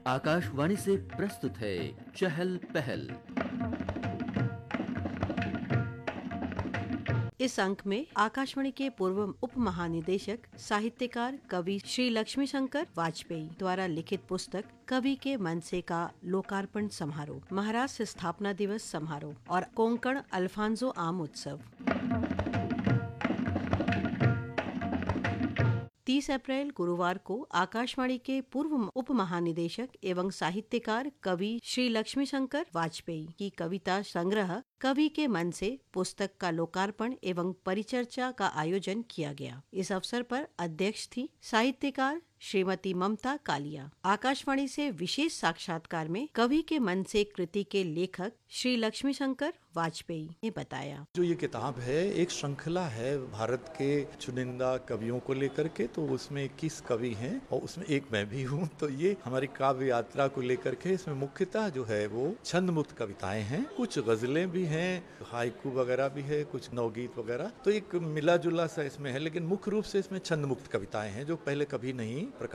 आकाशवाणी से प्रस्तुत है चहल पहल। इस अंक में आकाशवाणी के पूर्व उप महानिदेशक साहित्यकार कवि श्री लक्ष्मी शंकर वाजपेयी द्वारा लिखित पुस्तक कवि के मन से का लोकार्पण समारोह, महाराष्ट्र स्थापना दिवस समारोह और कोंकण अल्फांसो आम उत्सव। 30 अप्रैल गुरुवार को आकाशवाणी के पूर्व उप महानिदेशक एवं साहित्यकार कवि श्री लक्ष्मी शंकर वाजपेयी की कविता संग्रह कवि के मन से पुस्तक का लोकार्पण एवं परिचर्चा का आयोजन किया गया। इस अवसर पर अध्यक्ष थी साहित्यकार श्रीमती ममता कालिया। आकाशवाणी से विशेष साक्षात्कार में कवि के मन से कृति के लेखक श्री लक्ष्मी शंकर वाजपेयी ने बताया, जो ये किताब है एक श्रृंखला है भारत के चुनिंदा कवियों को लेकर के, तो उसमें 21 कवि हैं और उसमें एक मैं भी हूँ। तो ये हमारी काव्य यात्रा को लेकर के इसमें मुख्यतः जो है वो छंद मुक्त कविताएं हैं, कुछ गजलें भी हैं, हाइकू वगैरह भी है, कुछ नवगीत वगैरह, तो एक मिला जुला सा इसमें है, लेकिन मुख्य रूप से इसमें छंद मुक्त कविताएं हैं जो पहले कभी नहीं प्रकाशित